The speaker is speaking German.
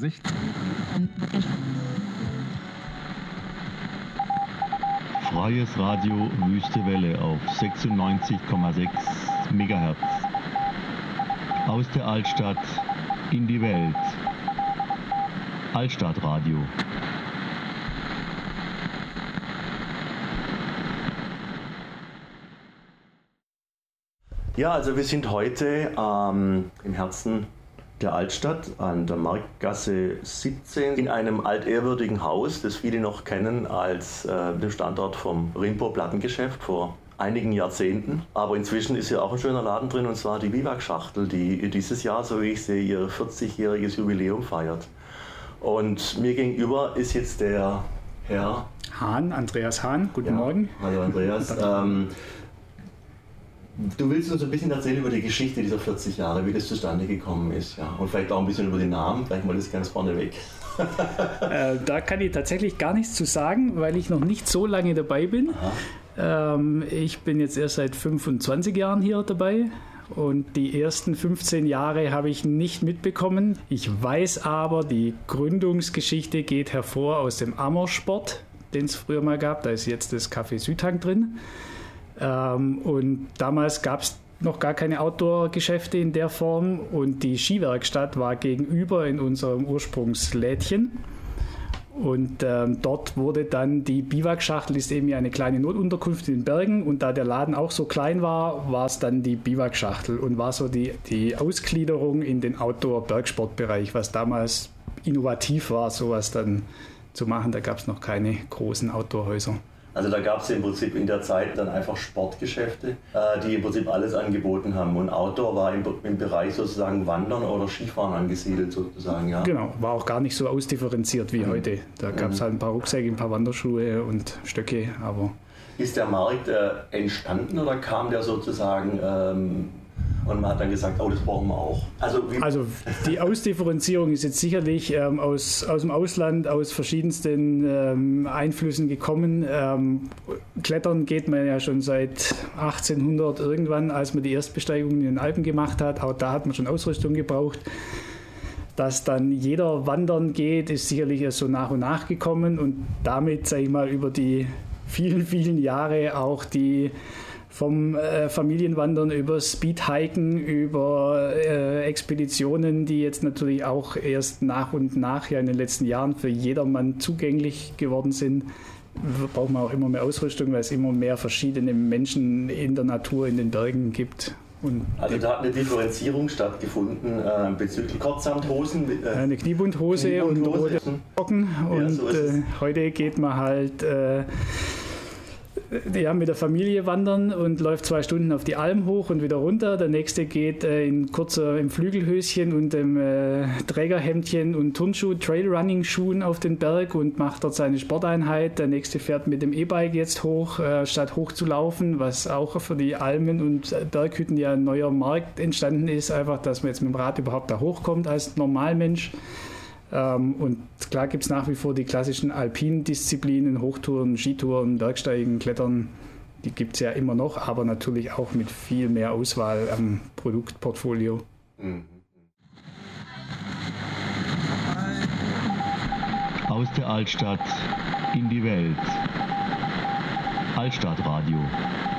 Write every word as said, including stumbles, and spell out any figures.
sechzehn. Freies Radio Wüste Welle auf sechsundneunzig Komma sechs Megahertz. Aus der Altstadt in die Welt. Altstadtradio. Ja, also wir sind heute ähm, im Herzen der Altstadt an der Marktgasse siebzehn in einem altehrwürdigen Haus, das viele noch kennen als äh, dem Standort vom Rimpo Plattengeschäft vor einigen Jahrzehnten. Aber inzwischen ist ja auch ein schöner Laden drin, und zwar die Biwak-Schachtel, die dieses Jahr, so wie ich sehe, ihr vierzigjähriges Jubiläum feiert. Und mir gegenüber ist jetzt der Herr Hahn, Andreas Hahn. Guten ja, Morgen. Hallo Andreas. Ähm, Du willst uns ein bisschen erzählen über die Geschichte dieser vierzig Jahre, wie das zustande gekommen ist, ja. Und vielleicht auch ein bisschen über den Namen, vielleicht mal das ganz vorneweg. äh, da kann ich tatsächlich gar nichts zu sagen, weil ich noch nicht so lange dabei bin. Ähm, ich bin jetzt erst seit fünfundzwanzig Jahren hier dabei und die ersten fünfzehn Jahre habe ich nicht mitbekommen. Ich weiß aber, die Gründungsgeschichte geht hervor aus dem Ammersport, den es früher mal gab. Da ist jetzt das Café Südhang drin. Ähm, und damals gab es noch gar keine Outdoor-Geschäfte in der Form und die Skiwerkstatt war gegenüber in unserem Ursprungslädchen. Und ähm, dort wurde dann die Biwak-Schachtel, ist eben eine kleine Notunterkunft in den Bergen, und da der Laden auch so klein war, war es dann die Biwak-Schachtel und war so die, die Ausgliederung in den Outdoor-Bergsportbereich, was damals innovativ war, sowas dann zu machen. Da gab es noch keine großen Outdoor-Häuser. Also da gab es im Prinzip in der Zeit dann einfach Sportgeschäfte, äh, die im Prinzip alles angeboten haben. Und Outdoor war im, im Bereich sozusagen Wandern oder Skifahren angesiedelt sozusagen, ja. Genau, war auch gar nicht so ausdifferenziert wie mhm. heute. Da gab es mhm. halt ein paar Rucksäcke, ein paar Wanderschuhe und Stöcke, aber... Ist der Markt äh, entstanden oder kam der sozusagen... Ähm, und man hat dann gesagt, oh, das brauchen wir auch. Also, wie also die Ausdifferenzierung ist jetzt sicherlich ähm, aus, aus dem Ausland, aus verschiedensten ähm, Einflüssen gekommen. Ähm, Klettern geht man ja schon seit achtzehnhundert irgendwann, als man die Erstbesteigung in den Alpen gemacht hat. Auch da hat man schon Ausrüstung gebraucht. Dass dann jeder wandern geht, ist sicherlich erst so nach und nach gekommen. Und damit, sage ich mal, über die vielen, vielen Jahre auch die vom äh, Familienwandern über Speedhiken, über äh, Expeditionen, die jetzt natürlich auch erst nach und nach ja in den letzten Jahren für jedermann zugänglich geworden sind, braucht man auch immer mehr Ausrüstung, weil es immer mehr verschiedene Menschen in der Natur, in den Bergen gibt. Und also da hat eine Differenzierung stattgefunden äh, bezüglich Kurzsamthosen. Äh, eine Kniebundhose, Kniebundhose und rote Socken. Und ja, so äh, heute geht man halt... Äh, Ja, mit der Familie wandern und läuft zwei Stunden auf die Alm hoch und wieder runter. Der nächste geht äh, in kurzer im Flügelhöschen und dem äh, Trägerhemdchen und Turnschuh, Trailrunning-Schuhen auf den Berg und macht dort seine Sporteinheit. Der nächste fährt mit dem E-Bike jetzt hoch, äh, statt hoch zu laufen, was auch für die Almen und Berghütten ja ein neuer Markt entstanden ist. Einfach, dass man jetzt mit dem Rad überhaupt da hochkommt als Normalmensch. Ähm, und klar gibt es nach wie vor die klassischen alpinen Disziplinen, Hochtouren, Skitouren, Bergsteigen, Klettern, die gibt es ja immer noch, aber natürlich auch mit viel mehr Auswahl am Produktportfolio. Mhm. Aus der Altstadt in die Welt. Altstadtradio.